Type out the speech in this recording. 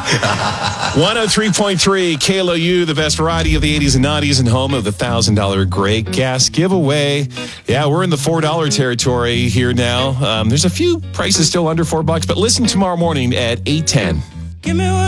103.3 KLOU, the best variety of the 80s and 90s and home of the $1,000 Great Gas giveaway. Yeah, we're in the $4 territory here now. There's a few prices still under $4, but listen tomorrow morning at 8:10. Give me